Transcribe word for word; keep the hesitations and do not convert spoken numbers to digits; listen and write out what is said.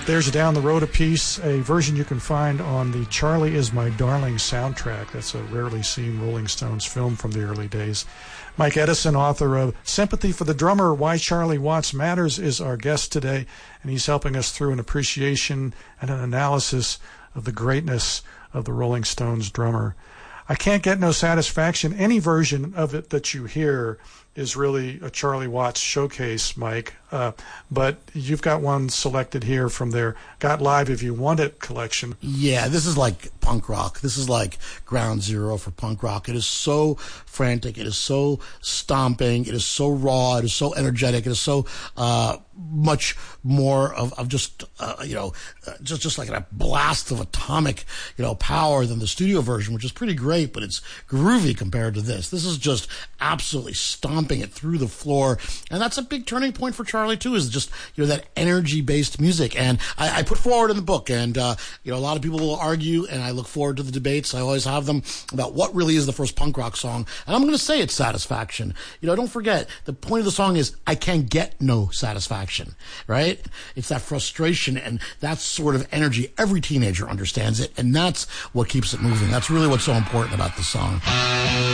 There's Down the Road a Piece, a version you can find on the Charlie Is My Darling soundtrack. That's a rarely seen Rolling Stones film from the early days. Mike Edison, author of Sympathy for the Drummer, Why Charlie Watts Matters, is our guest today, and he's helping us through an appreciation and an analysis of the greatness of the Rolling Stones drummer. I Can't Get No Satisfaction. Any version of it that you hear is really a Charlie Watts showcase, Mike. Uh, but you've got one selected here from their Got Live If You Want It collection. Yeah, this is like punk rock. This is like ground zero for punk rock. It is so frantic. It is so stomping. It is so raw. It is so energetic. It is so uh, much more of, of just, uh, you know, uh, just, just like a blast of atomic, you know, power than the studio version, which is pretty great, but it's groovy compared to this. This is just absolutely stomping it through the floor. And that's a big turning point for Charlie, too, is just, you know, that energy-based music. And I, I put forward in the book, and, uh, you know, a lot of people will argue, and I look forward to the debates. I always have them about what really is the first punk rock song. And I'm going to say it's Satisfaction. You know, don't forget, the point of the song is, I can't get no satisfaction, right? It's that frustration and that sort of energy. Every teenager understands it, and that's what keeps it moving. That's really what's so important about the song.